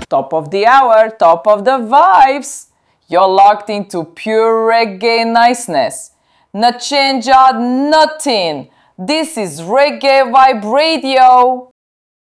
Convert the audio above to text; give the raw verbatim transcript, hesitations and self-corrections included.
Top of the hour, top of the vibes. You're locked into pure reggae niceness. Not change out nothing. This is Reggae Vibe Radio.